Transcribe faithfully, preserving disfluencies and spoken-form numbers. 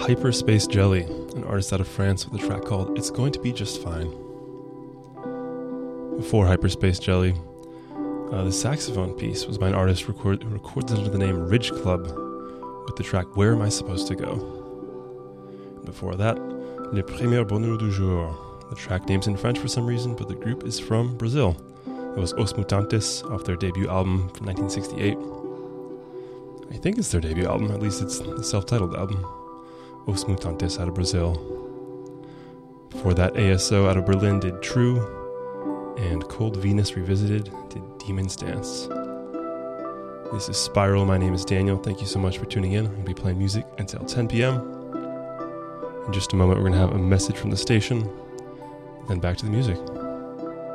Hyperspace Jelly, an artist out of France with a track called It's Going to Be Just Fine. Before Hyperspace Jelly, uh, the saxophone piece was by an artist record, who records under the name Ridge Club with the track Where Am I Supposed to Go? Before that, Le Premier Bonheur du Jour. The track name's in French for some reason, but the group is from Brazil. It was Os Mutantes off their debut album from nineteen sixty-eight. I think it's their debut album, at least it's the self-titled album. Os Mutantes out of Brazil. Before that, A S O out of Berlin did True, and Cold Venus Revisited did Demon's Dance. This is Spiral. My name is Daniel. Thank you so much for tuning in. I'm going to be playing music until ten p.m. In just a moment, we're going to have a message from the station, then back to the music.